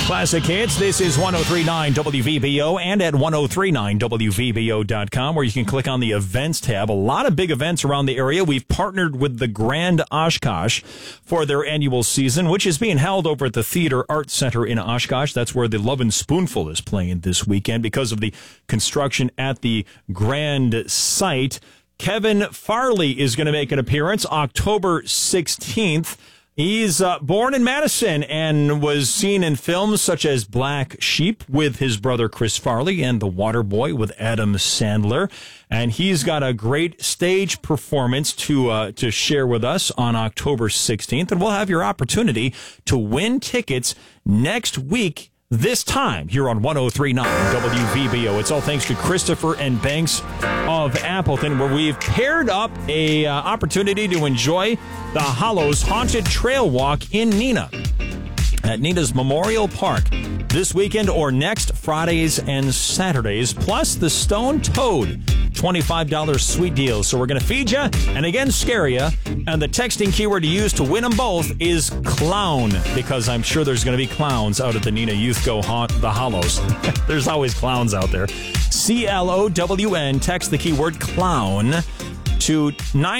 Classic Hits. This is 103.9 WVBO and at 103.9WVBO.com, where you can click on the events tab. A lot of big events around the area. We've partnered with the Grand Oshkosh for their annual season, which is being held over at the Theater Arts Center in Oshkosh. That's where the Lovin' Spoonful is playing this weekend because of the construction at the Grand site. Kevin Farley is going to make an appearance October 16th. He's born in Madison and was seen in films such as Black Sheep with his brother Chris Farley and The Waterboy with Adam Sandler. And he's got a great stage performance to share with us on October 16th. And we'll have your opportunity to win tickets next week, this time here on 103.9 WVBO. It's all thanks to Christopher and Banks of Appleton, where we've paired up a opportunity to enjoy the Hollows Haunted Trail Walk in Neenah at Neenah's Memorial Park this weekend or next, Fridays and Saturdays, plus the Stone Toad $25 sweet deal. So we're going to feed you and again scare you. And the texting keyword to use to win them both is clown, because I'm sure there's going to be clowns out at the Neenah Youth Go Haunt the Hollows. There's always clowns out there. CLOWN. Text the keyword clown to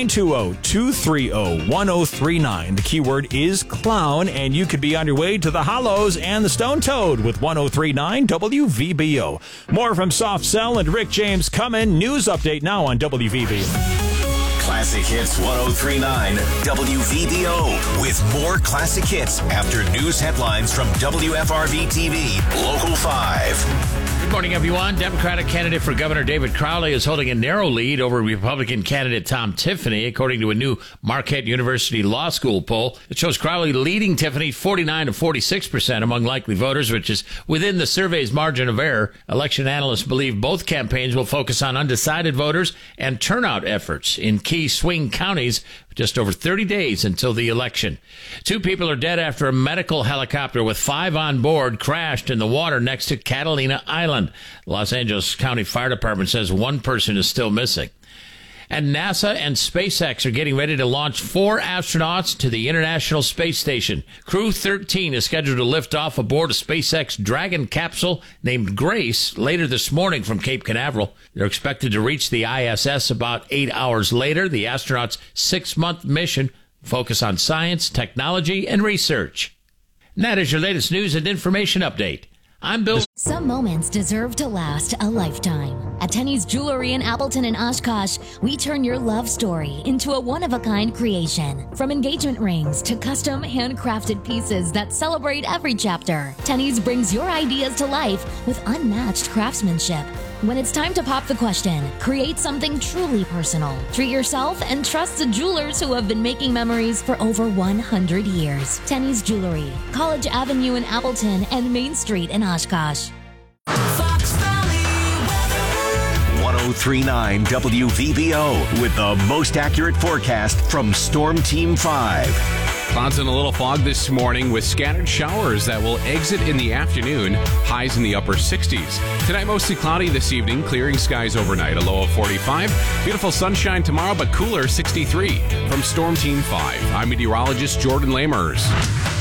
920-230-1039. The keyword is clown, and you could be on your way to the Hollows and the Stone Toad with 103.9 WVBO. More from Soft Cell and Rick James coming. News update now on WVBO. Classic Hits 103.9 WVBO with more classic hits after news headlines from WFRV TV Local 5. Good morning, everyone. Democratic candidate for Governor David Crowley is holding a narrow lead over Republican candidate Tom Tiffany, according to a new Marquette University Law School poll. It shows Crowley leading Tiffany 49 to 46% among likely voters, which is within the survey's margin of error. Election analysts believe both campaigns will focus on undecided voters and turnout efforts in key swing counties just over 30 days until the election. 2 people are dead after a medical helicopter with 5 on board crashed in the water next to Catalina Island. The Los Angeles County Fire Department says 1 person is still missing. And NASA and SpaceX are getting ready to launch 4 astronauts to the International Space Station. Crew 13 is scheduled to lift off aboard a SpaceX Dragon capsule named Grace later this morning from Cape Canaveral. They're expected to reach the ISS about 8 hours later. The astronauts' 6-month mission focus on science, technology, and research. And that is your latest news and information update. I'm Bill. Some moments deserve to last a lifetime. At Tenny's Jewelry in Appleton and Oshkosh, we turn your love story into a one-of-a-kind creation. From engagement rings to custom handcrafted pieces that celebrate every chapter, Tenny's brings your ideas to life with unmatched craftsmanship. When it's time to pop the question, create something truly personal. Treat yourself and trust the jewelers who have been making memories for over 100 years. Tenny's Jewelry, College Avenue in Appleton and Main Street in Oshkosh. Fox Valley weather. 103.9 WVBO with the most accurate forecast from Storm Team 5. Clouds and a little fog this morning with scattered showers that will exit in the afternoon. Highs in the upper 60s. Tonight, mostly cloudy this evening. Clearing skies overnight. A low of 45. Beautiful sunshine tomorrow, but cooler 63. From Storm Team 5, I'm meteorologist Jordan Lamers.